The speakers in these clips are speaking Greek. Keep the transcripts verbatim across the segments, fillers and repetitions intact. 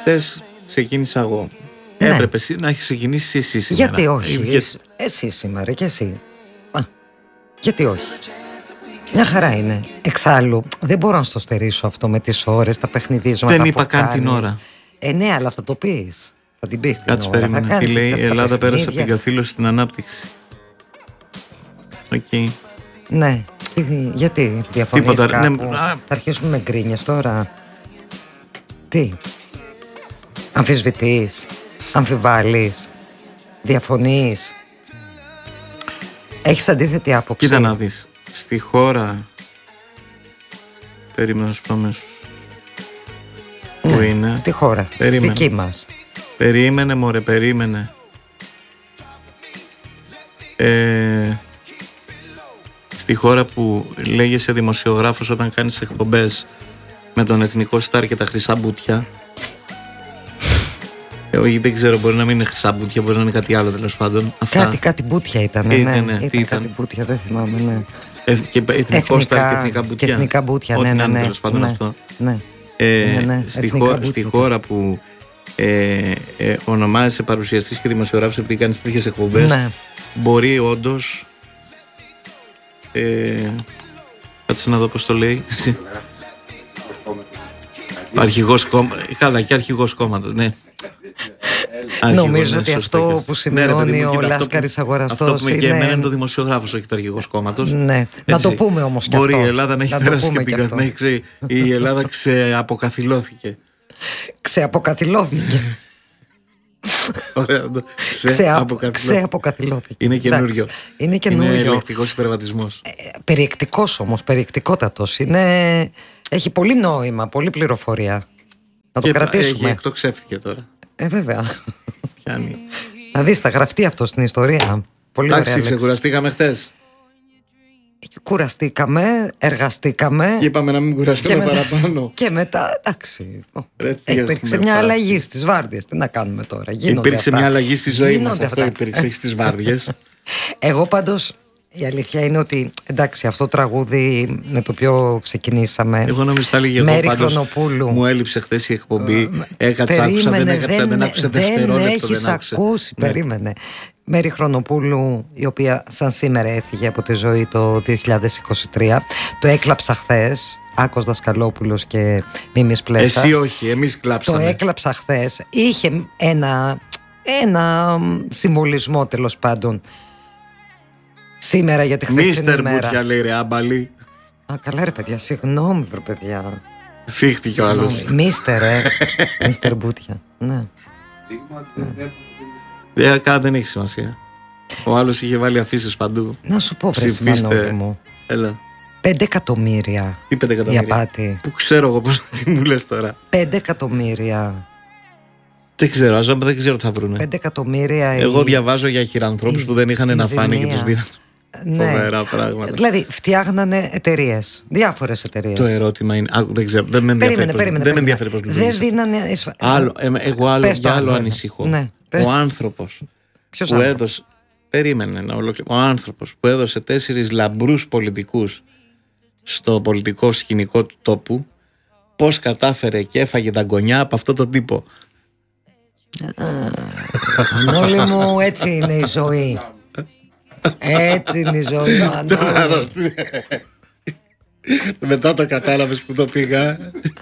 Χτες ξεκίνησα εγώ. Ναι. Έπρεπε εσύ να έχει ξεκινήσει εσύ σήμερα. Γιατί όχι, Για... εσύ, εσύ σήμερα και εσύ. Α, γιατί όχι. Μια χαρά είναι. Εξάλλου, δεν μπορώ να στο στερήσω αυτό με τις ώρες, τα παιχνιδίσματα. Δεν είπα καν την ώρα. Ε, ναι, αλλά θα το πεις. Θα την πεις την Κάτσε, ώρα. περίμενε. Τι λέει, η Ελλάδα πέρασε από την καθήλωση στην ανάπτυξη. Οκ. Okay. Ναι. Γιατί διαφωνείς Τίποτα, κάπου? Ναι. Θα αρχίσουμε με γκρίνιες τώρα. Τι? Αμφισβητείς, αμφιβάλλεις, διαφωνείς, έχεις αντίθετη άποψη? Κοίτα να δεις. Στη χώρα, περίμενα να σου πω αμέσως. Ναι, που είναι. Στη χώρα, περίμενε. Δική μας. Περίμενε μωρέ, περίμενε. Ε, στη χώρα που λέγεσαι δημοσιογράφος όταν κάνεις εκπομπές με τον Εθνικό Στάρ και τα χρυσά μπουτια. Εγώ δεν ξέρω, μπορεί να μην είναι χρυσά μπουτια, μπορεί να είναι κάτι άλλο τέλος πάντων. Αυτά. Κάτι, κάτι μπουτια ήταν, ναι, ναι, ναι. ναι. Ήταν ήταν? κάτι μπουτια, δεν θυμάμαι, ναι. Ε, και εθνικό Στάρ και εθνικά μπουτια. Και εθνικά μπουτια, Ό,τι ναι, ναι, να είναι ναι, τέλος πάντων ναι, αυτό. Ναι. Ε, ναι, ναι. Στη, χώρα, στη χώρα που ε, ε, ονομάζεσαι παρουσιαστής και δημοσιογράφος επειδή κάνεις τέτοιες εκπομπές, ναι. Μπορεί όντως ε, κάτσε να δω πώς το λέει. Αρχηγός κόμμα, καλά, και αρχηγός κόμματος, ναι. Νομίζω ότι αυτό που σημειώνει ο Λάσκαρης Αγοραστός αυτό που με και εμένα είναι το δημοσιογράφος, όχι το αρχηγός κόμματος. Ναι, να το πούμε όμως και αυτό. Μπορεί η Ελλάδα να έχει πέρασει και την καθημερινή. Η Ελλάδα ξεαποκαθιλώθηκε. Ξεαποκαθιλώθηκε. Ωραία, ξεαποκαθιλώθηκε. Είναι καινούριο. Είναι καινούριο. Είναι ελεκτικός υπερβατισμός. Ε, περιεκτικός όμως, περιεκτικότατος. Είναι... Έχει πολύ νόημα, πολύ πληροφορία. Να το και κρατήσουμε. Έχει εκτοξεύτηκε τώρα. Ε, βέβαια. Πιάνει. Να δεις, θα γραφτεί αυτό στην ιστορία. Πολύ ωραία. Εντάξει, ξεκουραστήκαμε χτες. Κουραστήκαμε, εργαστήκαμε. Και είπαμε να μην κουραστούμε μετά, παραπάνω. Και μετά, εντάξει. Ρε, υπήρξε μια πάθει. αλλαγή στις βάρδιες. Τι να κάνουμε τώρα. Γίνονται υπήρξε αυτά. μια αλλαγή στη ζωή μας. Αυτό αυτά. υπήρξε, όχι στις βάρδιες. Εγώ πάντως, η αλήθεια είναι ότι εντάξει, αυτό το τραγούδι με το οποίο ξεκινήσαμε. Εγώ νομίζω τα έλεγε εγώ πάντως. Μου έλειψε χθες η εκπομπή. Έκατσα, άκουσα, δεν έκατσα, δεν άκουσα δευτερόλεπτο. Δεν έχεις ακούσει, ναι. Περίμενε. Μέρη Χρονοπούλου, η οποία σαν σήμερα έφυγε από τη ζωή το δύο χιλιάδες είκοσι τρία. Το έκλαψα χθες. Άκος Δασκαλόπουλος και Μίμης Πλέσας. Εσύ όχι, εμείς κλάψαμε. Το έκλαψα χθες. Είχε ένα, ένα συμβολισμό τέλος πάντων. Σήμερα για τη χθεσινή Μίστερ μέρα. Μπουτια λέει ρε άμπαλη. Α, καλά ρε παιδιά, συγγνώμη ρε παιδιά. Φύχτηκε ο άλλος. Μίστερ ε, Μίστερ Μπουτια. Ναι. Δεν, δεν έχει σημασία. Ο άλλος είχε βάλει αφήσεις παντού. Να σου πω βρε Μανώλη μου. Έλα. Πέντε εκατομμύρια. Τι πέντε εκατομμύρια? Η απάτη. Που ξέρω εγώ πώς τι μου λες τώρα. Πέντε εκατομμύρια. Δεν ξέρω, ας δεν ξέρω τι θα βρούνε. Πέντε εκατομμύρια. Εγώ η... διαβάζω για χειρανθρώπους η... που δεν είχαν να φάνε και τους δίναν. Ναι. Φοβερά πράγματα. Δηλαδή φτιάχνανε εταιρείες, διάφορες εταιρείες. Το ερώτημα είναι. Α, δεν ξέρω, δεν με ενδιαφέρει. Περίμενε, περίμενε, δεν με ενδιαφέρει πώς λειτουργεί. Δεν δίνανε. Άλλο, ε, εγώ άλλο, για άλλο ανησυχώ. Ναι. Ο άνθρωπος Ποιος που άνθρωπος? έδωσε. Περίμενε να ολοκληρώσω. Ο άνθρωπος που έδωσε τέσσερις λαμπρούς πολιτικούς στο πολιτικό σκηνικό του τόπου, πώς κατάφερε και έφαγε τα γκονιά από αυτό τον τύπο. Μανώλη μου, έτσι είναι η ζωή. Έτσι είναι η ζωή, Μανώλη. Μετά το κατάλαβες που το πήγα.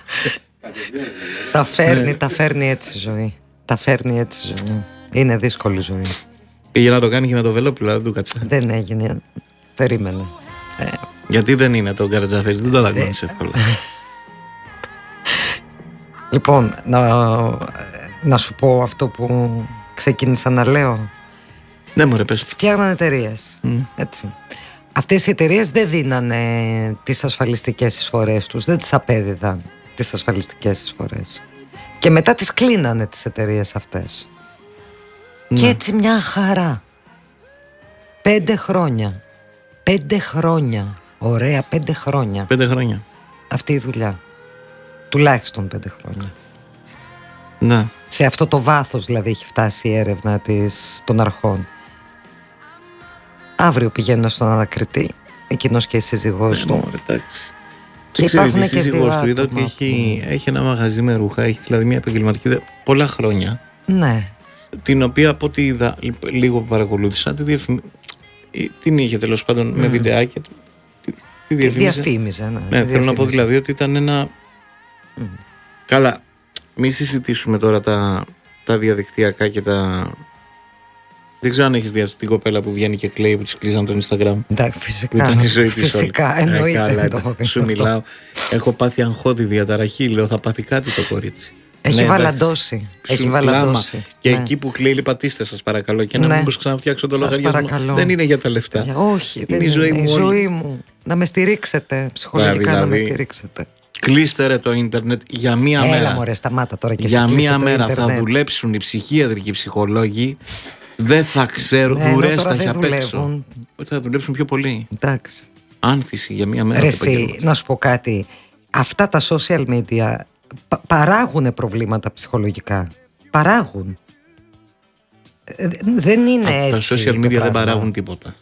Τα φέρνει, τα φέρνει έτσι η ζωή. Τα φέρνει έτσι η ζωή. Είναι δύσκολη η ζωή. Πήγε να το κάνει και με το Βελόπουλο, δεν του κάτσε. Δεν έγινε. Περίμενε. Ε. Γιατί δεν είναι το Καρατζαφέρι, δεν το δαγκώνεις εύκολα. Λοιπόν, να, να σου πω αυτό που ξεκίνησα να λέω. Ναι μωρέ, πες το. Φτιάχνανε εταιρείες, mm. έτσι. Αυτές οι εταιρείες δεν δίνανε τις ασφαλιστικές εισφορές τους, δεν τις απέδιδαν τις ασφαλιστικές εισφορές. Και μετά τις κλείνανε τις εταιρείες αυτές. Mm. Και έτσι μια χαρά. Πέντε χρόνια. Πέντε χρόνια. Ωραία, πέντε χρόνια. Πέντε χρόνια. Αυτή η δουλειά. Τουλάχιστον πέντε χρόνια. Ναι. Σε αυτό το βάθος δηλαδή έχει φτάσει η έρευνα της, των αρχών. Αύριο πηγαίνω στον ανακριτή, εκείνος και η σύζυγός του. Εντάξει. Και υπάρχουν και η σύζυγός του είδα άτομα ότι έχει, έχει ένα μαγαζί με ρούχα, έχει δηλαδή μια επαγγελματική δε- πολλά χρόνια. Ναι. Την οποία από ό,τι είδα, λίγο που παρακολούθησα, τη διαφημι... την είχε τέλος πάντων mm. με βιντεάκια. Τη, τη διαφήμιζε. διαφήμιζε, ναι. Ναι, τη θέλω διαφήμιζε. να πω δηλαδή ότι ήταν ένα. Mm. Καλά, μη συζητήσουμε τώρα τα, τα διαδικτυακά και τα. Δεν ξέρω αν έχεις δει αυτή την κοπέλα που βγαίνει και κλαίει που της κλείσαν το Instagram. Εντάξει, φυσικά. Που ήταν η ζωή της φυσικά, όλη. εννοείται. Ε, καλά, το έχω δει σου αυτό. μιλάω. Έχω πάθει αγχώδη διαταραχή. Λέω θα πάθει κάτι το κορίτσι. Έχει Ναι, βαλαντώσει. εντάξει. Έχει Σου βαλαντώσει. κλάμα. Και Ναι. εκεί που κλαίει, λέει πατήστε σας παρακαλώ. Και να Ναι. μην μπορώ ξαναφτιάξω το Σας λογαριασμό. παρακαλώ. Δεν είναι για τα λεφτά. Για- Όχι, Είναι δεν η ζωή είναι. μου Η όλη. ζωή μου. Να με στηρίξετε ψυχολογικά, να με Δηλαδή, στηρίξετε. Κλείστε ρε το ίντερνετ για μία Έλα μέρα. μωρέ, σταμάτα τώρα και Για εσύ κλείστε μία το μέρα θα ίντερνετ. δουλέψουν οι ψυχίατροι και οι ψυχολόγοι. Δεν θα ξέρουν. Ναι, ενώ Ουρές τώρα θα δεν έχει απ' έξω. δουλεύουν. Ότι θα δουλέψουν πιο πολύ. Εντάξει. Άνθηση για μία μέρα. Ρε το εσύ, επαγγέλμα. να σου πω κάτι. Αυτά τα social media πα- παράγουν προβλήματα ψυχολογικά. Παράγουν. Ε, Δεν είναι Α, τα έτσι. social το media δεν πράγμα. παράγουν τίποτα.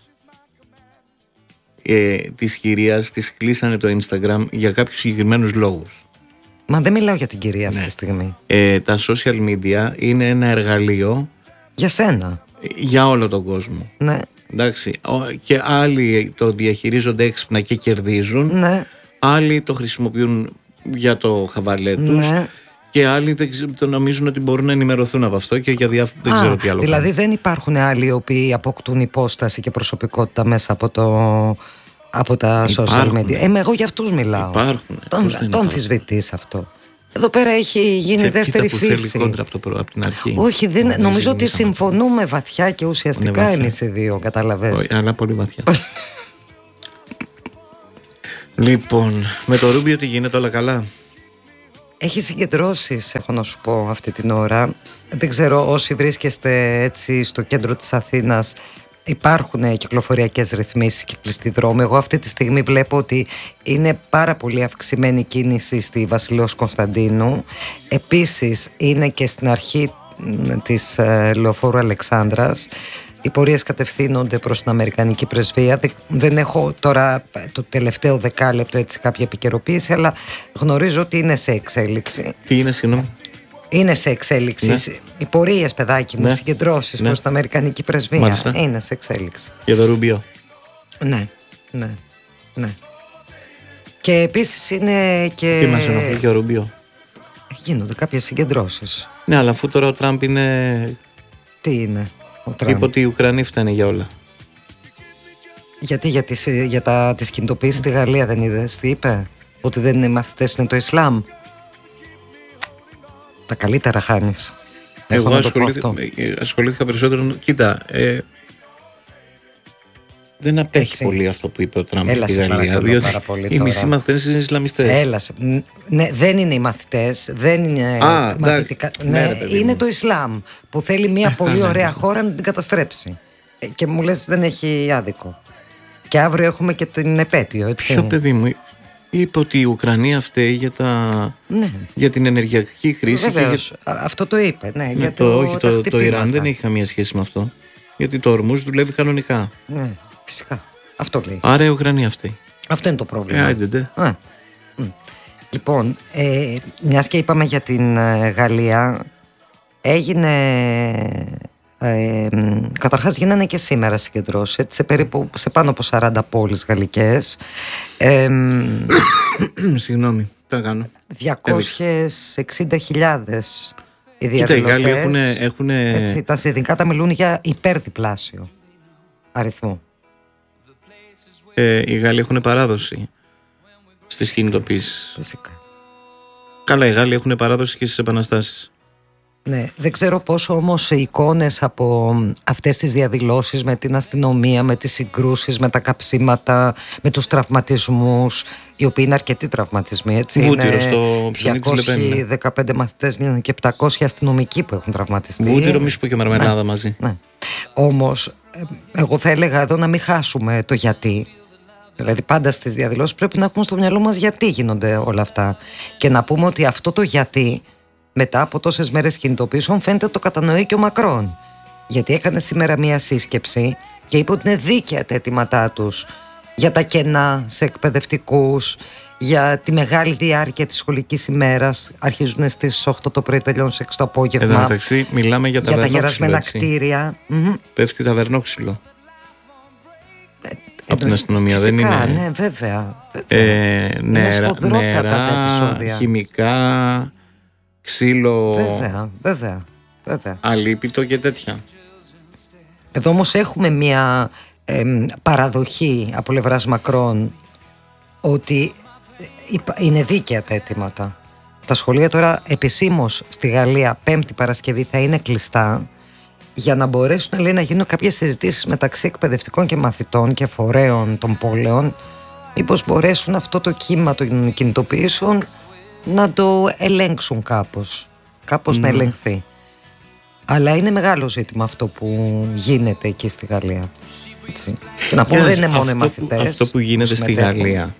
Ε, της κυρίας της κλείσανε το Instagram για κάποιους συγκεκριμένους λόγους. Μα δεν μιλάω για την κυρία αυτή Ναι. τη στιγμή. Ε, τα social media είναι ένα εργαλείο Για σένα. για όλο τον κόσμο. Ναι. Εντάξει, ο- και άλλοι το διαχειρίζονται έξυπνα και κερδίζουν. Ναι. Άλλοι το χρησιμοποιούν για το χαβαλέ τους. Ναι. Και άλλοι δεν ξε- το νομίζουν ότι μπορούν να ενημερωθούν από αυτό και για διάφ... δεν Α, ξέρω τι άλλο. δηλαδή κάνουν. δεν υπάρχουν άλλοι οι οποίοι αποκτούν υπόσταση και προσωπικότητα μέσα από, το, από τα social Υπάρχουν. media. Ε, με εγώ για αυτούς μιλάω. Υπάρχουν. Τον, Πώς δεν τον υπάρχουν. αμφισβητείς αυτό. Εδώ πέρα έχει γίνει Και δεύτερη κοίτα που θέλει φύση. κόντρα από, το προ... από την αρχή. Όχι, δεν, Δεν νομίζω ότι ξεκινήσαμε. συμφωνούμε βαθιά και ουσιαστικά Είναι βαθιά. εμείς οι δύο, καταλαβες. Όχι, αλλά πολύ βαθιά. Λοιπόν, με το Ρούμπιο τι γίνεται, όλα καλά? Έχει συγκεντρώσεις, έχω να σου πω αυτή την ώρα. Δεν ξέρω όσοι βρίσκεστε έτσι στο κέντρο της Αθήνας. Υπάρχουν κυκλοφοριακές ρυθμίσεις και κλειστοί δρόμοι. Εγώ αυτή τη στιγμή βλέπω ότι είναι πάρα πολύ αυξημένη κίνηση στη Βασιλέως Κωνσταντίνου. Επίσης είναι και στην αρχή μ, της ε, Λεωφόρου Αλεξάνδρας. Οι πορείες κατευθύνονται προς την Αμερικανική Πρεσβεία. Δεν, δεν έχω τώρα το τελευταίο δεκάλεπτο έτσι κάποια επικαιροποίηση, αλλά γνωρίζω ότι είναι σε εξέλιξη. Τι είναι, συγγνώμη? Είναι σε εξέλιξη. Ναι. Οι πορείες, παιδάκι μου, Ναι. οι συγκεντρώσεις Ναι. προς την Αμερικανική Πρεσβεία. Μάλιστα. Είναι σε εξέλιξη. Για το Ρούμπιο. Ναι, ναι, ναι. Και επίσης είναι και... Τι μας ενοχλεί για Ρούμπιο? Γίνονται κάποιες συγκεντρώσεις. Ναι, αλλά αφού τώρα ο Τραμπ είναι. Τι είναι ο Τραμπ? Είπε ότι οι Ουκρανοί φταίνε για όλα. Γιατί για τις, για τα, τις κινητοποιήσεις στη Γαλλία δεν είδες τι είπε? Ότι δεν είναι μαθητές, είναι το Ισλάμ. Τα καλύτερα χάνεις. Έχω Εγώ να το πω ασχολήθηκα, αυτό. ε, ασχολήθηκα περισσότερο. Κοίτα, ε, δεν απέχει Έτσι. πολύ αυτό που είπε ο Τραμπ Έλα για τη σε Γαλλία. παρακαλώ Διότι πάρα πολύ οι τώρα. μισοί μαθητές είναι Ισλαμιστές. Έλα σε- Ν- Ναι, δεν είναι οι μαθητές, δεν είναι Α, μαθητικά. εντάξει. Ναι, Ναι, ρε παιδί είναι μου. το Ισλάμ που θέλει μια Ε, πολύ καλά, ωραία ναι. χώρα να την καταστρέψει. Ε, Και μου λες δεν έχει άδικο. Και αύριο έχουμε και την επέτειο, έτσι. Ποιο παιδί μου είπε ότι η Ουκρανία φταίει για, τα... Ναι. για την ενεργειακή κρίση. Και Βεβαίως, α- αυτό το είπε. Ναι, για... για Ναι, το, το, όχι, τα το, το χτυπήματα. Ιράν δεν έχει καμία σχέση με αυτό. Γιατί το Ορμούζ δουλεύει κανονικά. Ναι, φυσικά. Αυτό λέει. Άρα η Ουκρανία φταίει. Αυτό είναι το Ε, πρόβλημα. άιντε, ντε. Α, μ. Λοιπόν, ε, μιας και είπαμε για την ε, Γαλλία, έγινε, ε, μ, καταρχάς γίνανε και σήμερα συγκεντρώσεις, έτσι, σε περίπου, σε πάνω από σαράντα πόλεις γαλλικές, ε, μ, Συγγνώμη, τι να κάνω. διακόσιες εξήντα χιλιάδες οι Κοίτα, οι Γάλλοι διαδηλωτές. έχουν. έχουνε... Έτσι, τα συνδικάτα μιλούν για υπερδιπλάσιο αριθμό. Ε, οι Γάλλοι έχουν παράδοση στις κινητοποίησεις. Φυσικά. Καλά, οι Γάλλοι έχουν παράδοση και στις επαναστάσεις. Ναι, δεν ξέρω πόσο όμως οι εικόνες από αυτές τις διαδηλώσεις με την αστυνομία, με τις συγκρούσεις, με τα καψίματα, με τους τραυματισμούς, οι οποίοι είναι αρκετοί τραυματισμοί, έτσι. Βούτυρο είναι στο ψωμί της Λεπέν, ναι. διακόσιοι δεκαπέντε μαθητές και επτακόσιοι αστυνομικοί που έχουν τραυματιστεί. Βούτυρο, μη σου πω και μαρμελάδα μαζί. Ναι. Όμως, ε, εγώ θα έλεγα εδώ να μην χάσουμε το γιατί. Δηλαδή πάντα στις διαδηλώσεις πρέπει να έχουμε στο μυαλό μας γιατί γίνονται όλα αυτά. Και να πούμε ότι αυτό το γιατί μετά από τόσες μέρες κινητοποιήσεων φαίνεται το κατανοεί και ο Μακρόν. Γιατί έκανε σήμερα μία σύσκεψη και είπε ότι είναι δίκαια τα αιτήματά τους για τα κενά σε εκπαιδευτικούς, για τη μεγάλη διάρκεια της σχολικής ημέρας. Αρχίζουν στις οκτώ το πρωί, τελειώνουν στις έξι το απόγευμα. Εδώ μεταξύ μιλάμε για, για τα γερασμένα κτίρια. Πέφτει ταβερνόξυλο ε, από την αστυνομία. Φυσικά, δεν είναι. Ναι, βέβαια. βέβαια. Ε, νερά, νερά χημικά, ξύλο. Βέβαια, βέβαια, βέβαια. Αλίπητο και τέτοια. Εδώ όμως έχουμε μια ε, παραδοχή από πλευράς Μακρόν ότι είναι δίκαια τα αιτήματα. Τα σχολεία τώρα επισήμως στη Γαλλία Πέμπτη Παρασκευή θα είναι κλειστά για να μπορέσουν, λέει, να γίνουν κάποιες συζητήσεις μεταξύ εκπαιδευτικών και μαθητών και φορέων των πόλεων, μήπως μπορέσουν αυτό το κύμα των κινητοποιήσεων να το ελέγξουν κάπως, κάπως mm. να ελεγχθεί. Αλλά είναι μεγάλο ζήτημα αυτό που γίνεται εκεί στη Γαλλία. Έτσι. Και να πούμε, δεν είναι μόνο οι μαθητές. Αυτό που γίνεται στη Γαλλία.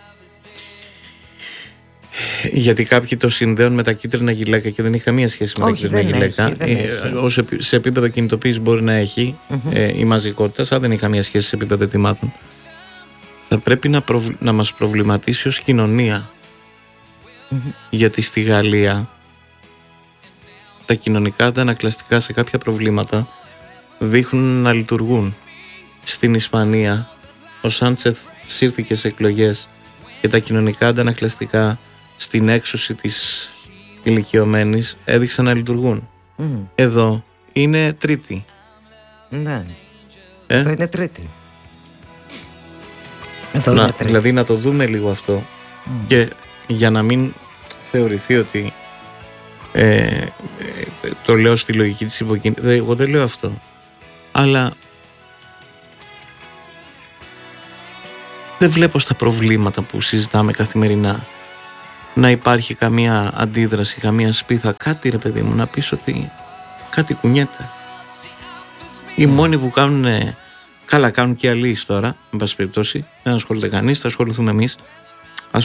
Γιατί κάποιοι το συνδέουν με τα κίτρινα γυλαίκα και δεν έχει καμία σχέση με Όχι, τα κίτρινα γυλαίκα. Έχει, δεν ε, ως σε επίπεδο κινητοποίηση μπορεί να έχει mm-hmm. ε, η μαζικότητα, αλλά δεν έχει καμία σχέση σε επίπεδο αιτημάτων. Θα πρέπει να, προβλ... να μας προβληματίσει ως κοινωνία. Mm-hmm. Γιατί στη Γαλλία τα κοινωνικά αντανακλαστικά σε κάποια προβλήματα δείχνουν να λειτουργούν. Στην Ισπανία ο Σάντσεθ σύρθηκε σε εκλογές και τα κοινωνικά αντανακλαστικά στην έξωση της ηλικιωμένης έδειξαν να λειτουργούν. Mm. Εδώ είναι τρίτη. Ναι. Ε? Εδώ είναι τρίτη. Εδώ να, είναι τρίτη. Δηλαδή να το δούμε λίγο αυτό mm. και για να μην θεωρηθεί ότι ε, ε, το λέω στη λογική της υποκίνησης. Εγώ δεν λέω αυτό. Αλλά δεν βλέπω στα προβλήματα που συζητάμε καθημερινά να υπάρχει καμία αντίδραση, καμία σπίθα, κάτι, ρε παιδί μου, να πεις ότι κάτι κουνιέται. Οι μόνοι που κάνουν, καλά κάνουν και οι αλλοίς τώρα, εν πάση περιπτώσει, δεν ασχολείται κανείς, θα ασχοληθούμε εμείς,